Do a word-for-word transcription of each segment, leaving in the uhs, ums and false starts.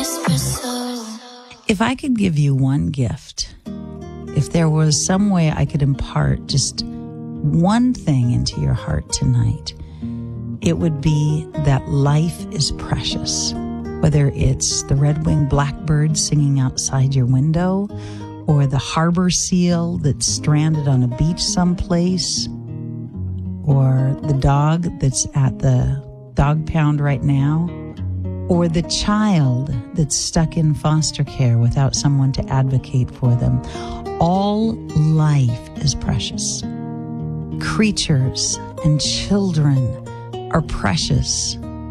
If I could give you one gift, if there was some way I could impart just one thing into your heart tonight, it would be that life is precious. Whether it's the red-winged blackbird singing outside your window, or the harbor seal that's stranded on a beach someplace, or the dog that's at the dog pound right now, or the child that's stuck in foster care without someone to advocate for them. All life is precious. Creatures and children are precious.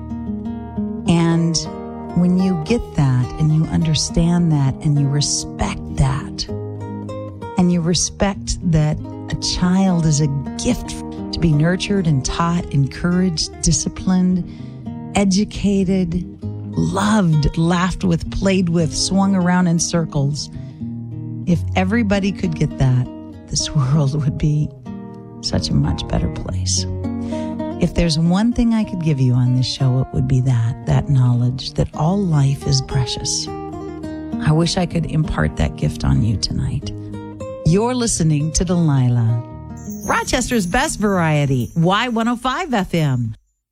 And when you get that and you understand that and you respect that, and you respect that a child is a gift to be nurtured and taught, encouraged, disciplined, educated, loved, laughed with, played with, swung around in circles. If everybody could get that, this world would be such a much better place. If there's one thing I could give you on this show, it would be that, that knowledge that all life is precious. I wish I could impart that gift on you tonight. You're listening to Delilah, Rochester's best variety, Y one oh five F M.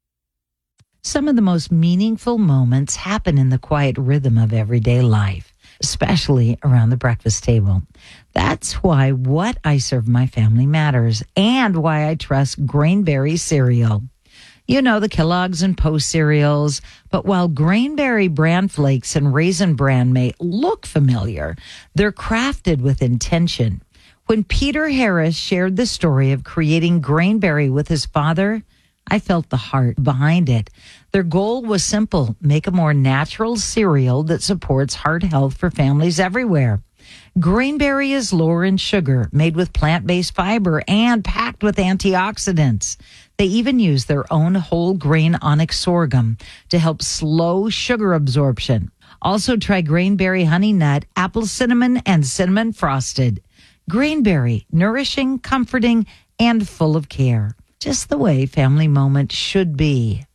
Some of the most meaningful moments happen in the quiet rhythm of everyday life, especially around the breakfast table. That's why what I serve my family matters, and why I trust Grainberry cereal. You know, the Kellogg's and Post cereals, but while Grainberry bran flakes and Raisin Bran may look familiar, they're crafted with intention. When Peter Harris shared the story of creating Grainberry with his father, I felt the heart behind it. Their goal was simple: make a more natural cereal that supports heart health for families everywhere. Grainberry is lower in sugar, made with plant-based fiber, and packed with antioxidants. They even use their own whole grain onyx sorghum to help slow sugar absorption. Also try Grainberry Honey Nut, Apple Cinnamon, and Cinnamon Frosted. Grainberry, nourishing, comforting, and full of care. Just the way family moments should be.